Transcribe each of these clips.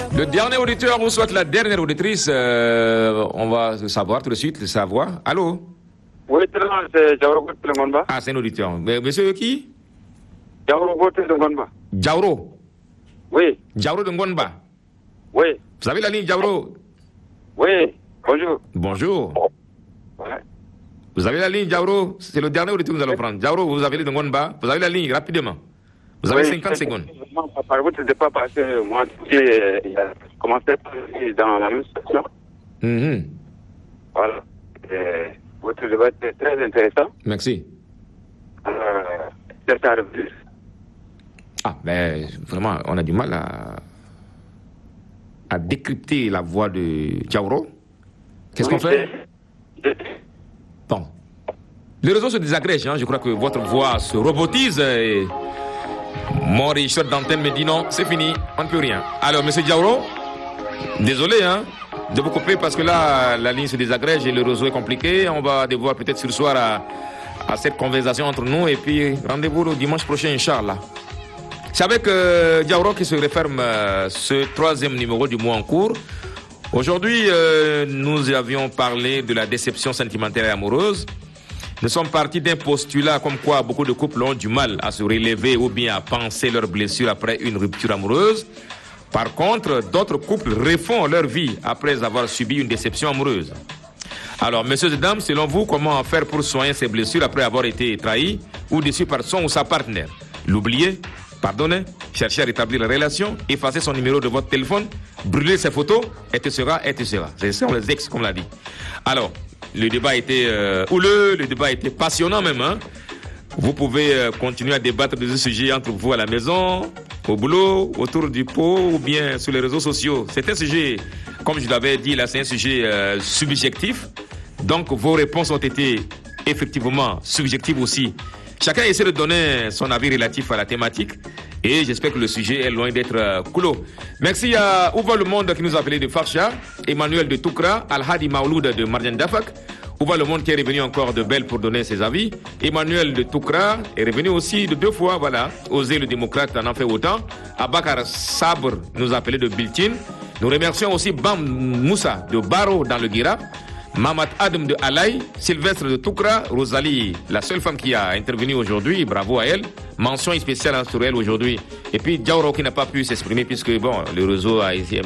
Le dernier auditeur ou soit la dernière auditrice, on va savoir tout de suite sa voix. Allô? Oui, c'est Jauro Gote de Ngonba. Ah, c'est un auditeur. Mais monsieur qui? Jauro Gote de Ngonba. Jauro? Oui. Jauro de Ngonba? Oui. Vous avez la ligne, Jauro? Oui. Bonjour. Bonjour. Ouais. Vous avez la ligne, Jauro? C'est le dernier auditeur que nous allons prendre. Jauro, vous avez de Ngonba? Vous avez la ligne, rapidement. Vous avez 50 secondes. Par contre, je ne sais pas parce que moi, j'ai commencé dans la même situation. Voilà. Votre débat est très intéressant. Merci. C'est à revenir. Ah, ben, vraiment, on a du mal à décrypter la voix de Jauro. Qu'est-ce qu'on fait? Bon. Les réseaux se désagrègent, hein. Je crois que votre voix se robotise et mon régisseur d'antenne me dit non, c'est fini, on ne peut rien. Alors, monsieur Jauro, désolé, hein, de vous couper parce que là, la ligne se désagrège et le réseau est compliqué. On va devoir peut-être ce soir à cette conversation entre nous et puis rendez-vous le dimanche prochain, Inch'Allah. C'est avec Jauro qui se referme ce troisième numéro du mois en cours. Aujourd'hui, nous avions parlé de la déception sentimentale et amoureuse. Nous sommes partis d'un postulat comme quoi beaucoup de couples ont du mal à se relever ou bien à penser leurs blessures après une rupture amoureuse. Par contre, d'autres couples refont leur vie après avoir subi une déception amoureuse. Alors, messieurs et dames, selon vous, comment faire pour soigner ces blessures après avoir été trahi ou déçu par son ou sa partenaire? L'oublier, pardonner, chercher à rétablir la relation, effacer son numéro de votre téléphone, brûler ses photos, etc. C'est ça, les ex, comme l'a dit. Alors, le débat était houleux, le débat était passionnant même. Hein? Vous pouvez continuer à débattre de ce sujet entre vous à la maison, au boulot, autour du pot ou bien sur les réseaux sociaux. C'est un sujet, comme je l'avais dit là, c'est un sujet subjectif. Donc vos réponses ont été effectivement subjectives aussi. Chacun essaie de donner son avis relatif à la thématique. Et j'espère que le sujet est loin d'être clos. Merci à Ouva Le Monde qui nous a appelé de Farsha, Emmanuel de Toukra, Al-Hadi Maouloud de Marjan Dafak, Ouva Le Monde qui est revenu encore de Belle pour donner ses avis, Emmanuel de Toukra est revenu aussi de 2 fois, voilà, Osé le démocrate en fait autant, Abakar Sabre nous a appelé de Biltin, nous remercions aussi Bam Moussa de Baro dans le Guira, Mamad Adam de Alaï, Sylvestre de Toukra, Rosalie, la seule femme qui a intervenu aujourd'hui, bravo à elle. Mention spéciale sur elle aujourd'hui. Et puis Jauro qui n'a pas pu s'exprimer puisque bon, le réseau a essayé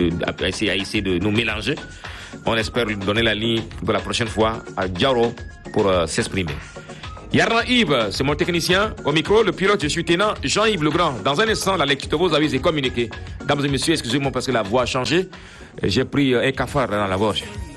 de nous mélanger. On espère lui donner la ligne pour la prochaine fois à Jauro pour s'exprimer. Yarna Yves, c'est mon technicien. Au micro, le pilote, je suis Ténant Jean-Yves Legrand. Dans un instant, la lecture de vos avis est communiquée. Dames et messieurs, excusez-moi parce que la voix a changé. J'ai pris un cafard dans la gorge.